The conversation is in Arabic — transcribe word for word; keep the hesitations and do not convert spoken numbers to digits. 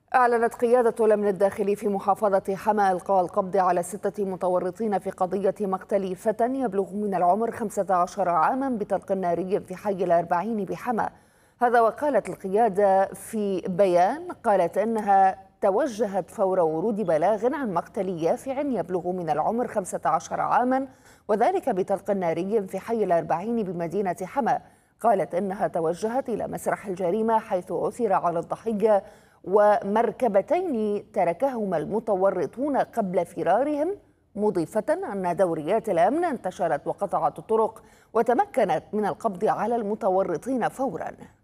أعلنت قيادة الأمن الداخلي في محافظة حما إلقاء القبض على ستة متورطين في قضية مقتل فتى يبلغ من العمر خمسة عشر عاما بطلق ناري في حي الأربعين بحما. هذا وقالت القيادة في بيان، قالت أنها توجهت فور ورود بلاغ عن مقتل يافع يبلغ من العمر خمسة عشر عاما، وذلك بطلق ناري في حي الأربعين بمدينة حما. قالت أنها توجهت إلى مسرح الجريمة حيث عثر على الضحية ومركبتين تركهما المتورطون قبل فرارهم، مضيفة أن دوريات الأمن انتشرت وقطعت الطرق وتمكنت من القبض على المتورطين فورا.